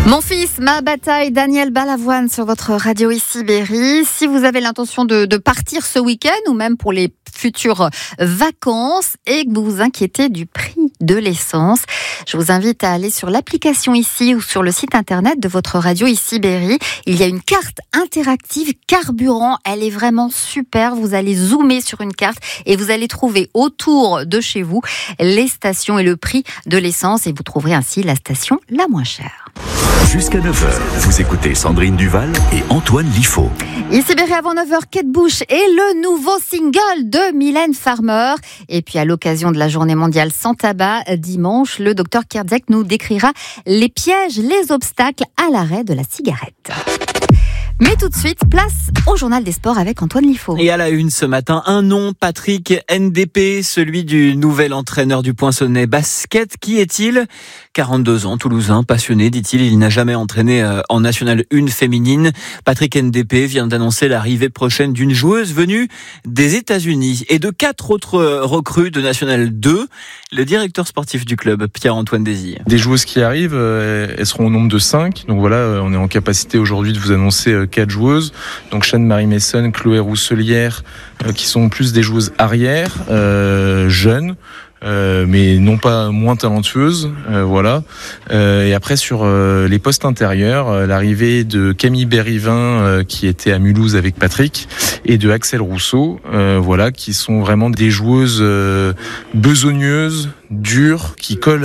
Mon fils, ma bataille, Daniel Balavoine sur votre radio ici Berry. Si vous avez l'intention de partir ce week-end ou même pour les futures vacances et que vous vous inquiétez du prix de l'essence, je vous invite à aller sur l'application ici ou sur le site internet de votre radio ici Berry. Il y a une carte interactive carburant. Elle est vraiment super. Vous allez zoomer sur une carte et vous allez trouver autour de chez vous les stations et le prix de l'essence et vous trouverez ainsi la station la moins chère. Jusqu'à 9h, vous écoutez Sandrine Duval et Antoine Liffaut. Ici Berry avant 9h, Kate Bush et le nouveau single de Mylène Farmer. Et puis à l'occasion de la journée mondiale sans tabac, dimanche, le docteur Kerdec nous décrira les pièges, les obstacles à l'arrêt de la cigarette. Mais tout de suite, place au journal des sports avec Antoine Liffaut. Et à la une ce matin, un nom, Patrick NDP, celui du nouvel entraîneur du Poinçonnet Basket. Qui est-il ? 42 ans, toulousain, passionné, dit-il. Il n'a jamais entraîné en National 1 féminine. Patrick NDP vient d'annoncer l'arrivée prochaine d'une joueuse venue des États-Unis et de 4 autres recrues de National 2. Le directeur sportif du club, Pierre-Antoine Désir. Des joueuses qui arrivent, elles seront au nombre de 5. Donc voilà, on est en capacité aujourd'hui de vous annoncer 4 joueuses. Donc Chane-Marie Messon, Chloé Rousselière, qui sont plus des joueuses arrière, jeunes. Mais non pas moins talentueuses, voilà. Et après sur les postes intérieurs, l'arrivée de Camille Berrivin qui était à Mulhouse avec Patrick et de Axel Rousseau, voilà, qui sont vraiment des joueuses besogneuses, dures, qui collent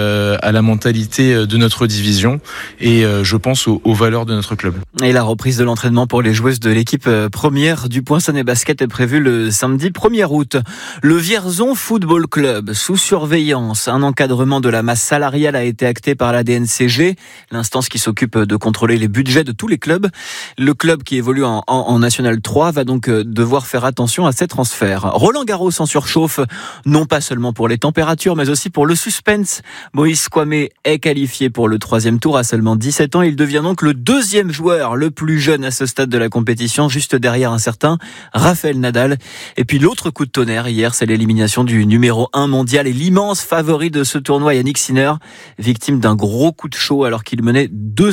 à la mentalité de notre division et je pense aux valeurs de notre club. Et la reprise de l'entraînement pour les joueuses de l'équipe première du Poinçonnet Basket est prévue le samedi 1er août. Le Vierzon Football Club sous surveillance. Un encadrement de la masse salariale a été acté par la DNCG, l'instance qui s'occupe de contrôler les budgets de tous les clubs. Le club qui évolue en National 3 va donc devoir faire attention à ces transferts. Roland Garros en surchauffe, non pas seulement pour les températures, mais aussi pour le suspense. Moïse Kwame est qualifié pour le 3e tour à seulement 17 ans. Il devient donc le 2e joueur le plus jeune à ce stade de la compétition, juste derrière un certain Rafael Nadal. Et puis l'autre coup de tonnerre hier, c'est l'élimination du numéro 1 mondial et l'immense favori de ce tournoi, Yannick Sinner, victime d'un gros coup de chaud alors qu'il menait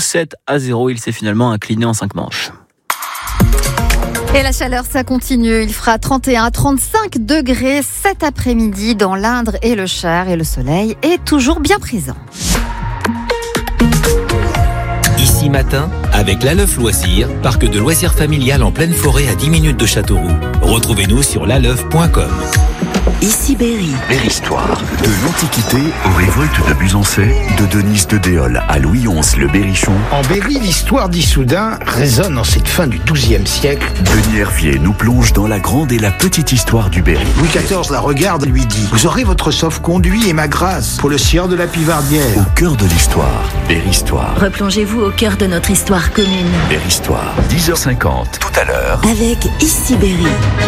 2-7-0. Il s'est finalement incliné en 5 manches. Et la chaleur, ça continue. Il fera 31 à 35 degrés cet après-midi dans l'Indre et le Cher. Et le soleil est toujours bien présent. Ici matin, avec l'Aleuf Loisirs, parc de loisirs familial en pleine forêt à 10 minutes de Châteauroux. Retrouvez-nous sur laleuf.com. Ici Berry. Berry-Histoire. De l'Antiquité aux révoltes de Busancais, de Denise de Déol à Louis XI le Berrichon. En Berry, l'histoire d'Issoudun résonne en cette fin du XIIe siècle. Denis Hervier nous plonge dans la grande et la petite histoire du Berry. Louis XIV la regarde et lui dit « Vous aurez votre sauf-conduit et ma grâce pour le sieur de la Pivardière. » Au cœur de l'histoire, Berry-Histoire. Replongez-vous au cœur de notre histoire commune. Berry-Histoire, 10h50, tout à l'heure. Avec Ici Berry.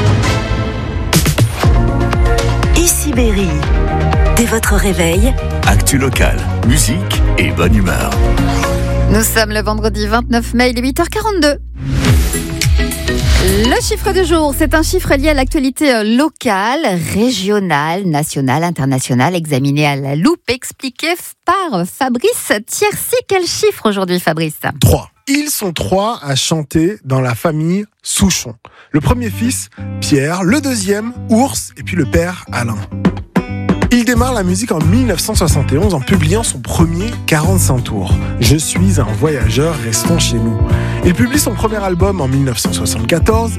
Ici Berry. Dès votre réveil, Actu local, musique et bonne humeur. Nous sommes le vendredi 29 mai, il est 8h42. Le chiffre du jour, c'est un chiffre lié à l'actualité locale, régionale, nationale, internationale, examiné à la loupe, expliqué par Fabrice Thiercy. Quel chiffre aujourd'hui, Fabrice ? 3. Ils sont 3 à chanter dans la famille Souchon. Le premier fils, Pierre, le deuxième, Ours, et puis le père, Alain. Il démarre la musique en 1971 en publiant son premier 45 tours. Je suis un voyageur, restons chez nous. Il publie son premier album en 1974